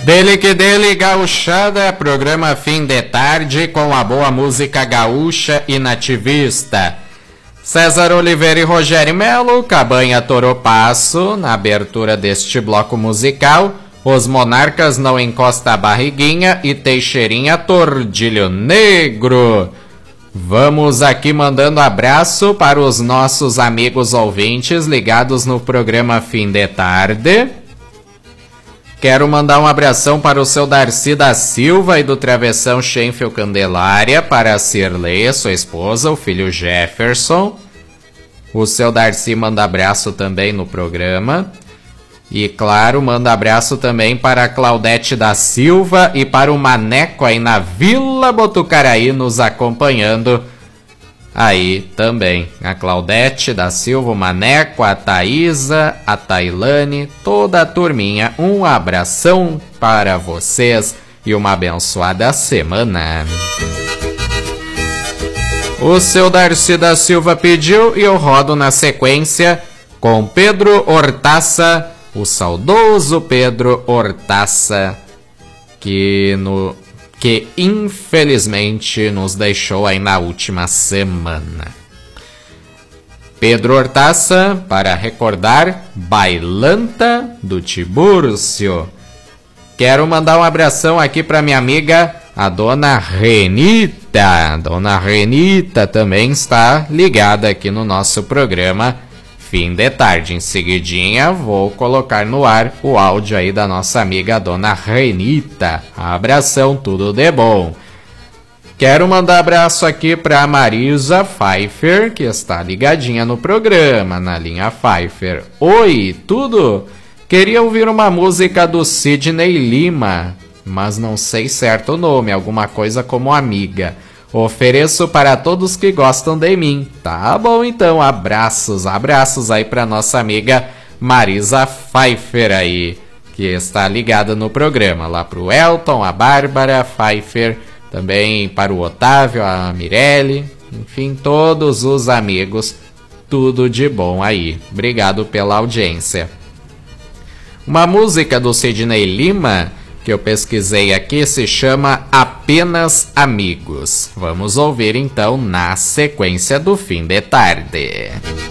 Dele que dele, gauchada, programa fim de tarde com a boa música gaúcha e nativista. César Oliveira e Rogério Melo, Cabanha Toropasso, na abertura deste bloco musical, Os Monarcas Não Encosta a Barriguinha e Teixeirinha Tordilho Negro. Vamos aqui mandando abraço para os nossos amigos ouvintes ligados no programa Fim de Tarde. Quero mandar um abração para o seu Darcy da Silva e do Travessão Schenfield Candelária, para a Cirlei, sua esposa, o filho Jefferson. O seu Darcy manda abraço também no programa. E, claro, manda abraço também para a Claudete da Silva e para o Maneco aí na Vila Botucaraí nos acompanhando. Aí também a Claudete da Silva, o Maneco, a Thaísa, a Tailane, toda a turminha. Um abração para vocês e uma abençoada semana. O seu Darcy da Silva pediu e eu rodo na sequência com Pedro Hortaça, o saudoso Pedro Hortaça, que infelizmente nos deixou aí na última semana. Pedro Hortaça, para recordar, Bailanta do Tibúrcio. Quero mandar um abração aqui para minha amiga, a dona Renita. Dona Renita também está ligada aqui no nosso programa Fim de Tarde. Em seguidinha vou colocar no ar o áudio aí da nossa amiga dona Renita. Abração, tudo de bom. Quero mandar abraço aqui para Marisa Pfeiffer, que está ligadinha no programa, na linha Pfeiffer. Oi, tudo? Queria ouvir uma música do Sidney Lima, mas não sei certo o nome, alguma coisa como Amiga. Ofereço para todos que gostam de mim. Tá bom então, abraços aí para nossa amiga Marisa Pfeiffer aí, que está ligada no programa. Lá pro Elton, a Bárbara Pfeiffer, também para o Otávio, a Mirelle, enfim, todos os amigos, tudo de bom aí. Obrigado pela audiência. Uma música do Sidney Lima que eu pesquisei aqui se chama Apenas Amigos. Vamos ouvir então na sequência do Fim de Tarde.